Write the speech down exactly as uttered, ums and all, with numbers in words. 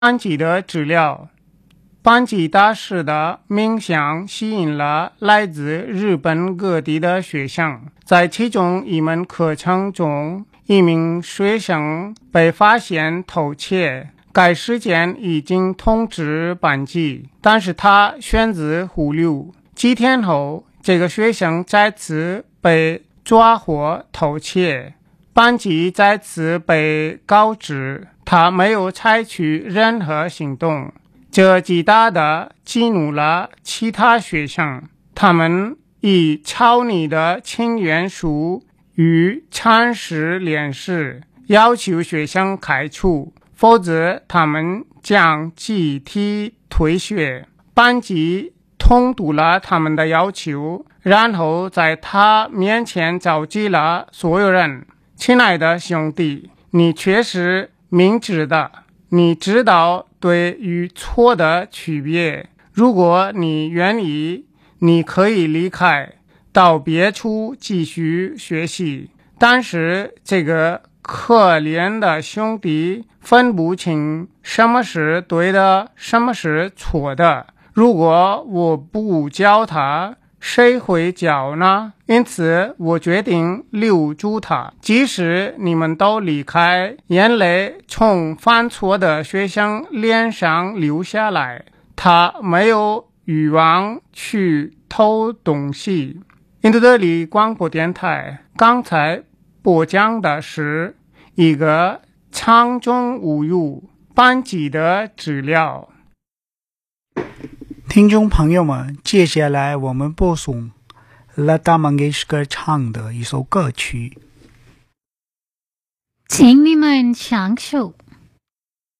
班级的资料。班级大师的冥想吸引了来自日本各地的学生。在其中一门课程中，一名学生被发现偷窃，该事件已经通知班级，但是他选择忽略。几天后，这个学生再次被抓获偷窃，班级再次被告知他没有采取任何行动，这极大地激怒了其他学生。他们以抄你的请愿书与惨事联系，要求学生开除，否则他们将集体退学。班级通读了他们的要求，然后在他面前召集了所有人。亲爱的兄弟，你确实明智的，你知道对与错的区别。如果你愿意，你可以离开，到别处继续学习。但是这个可怜的兄弟分不清什么是对的，什么是错的。如果我不教他，谁会教呢？因此我决定留住他，即使你们都离开。眼泪从犯错的学生脸上流下来，他没有欲望去偷东西。印度德里广播电台刚才播讲的是一个苍中无语班级的资料。 听众朋友们，接下来我们播送Lata Mangeshkar唱的一首歌曲， 请你们享受。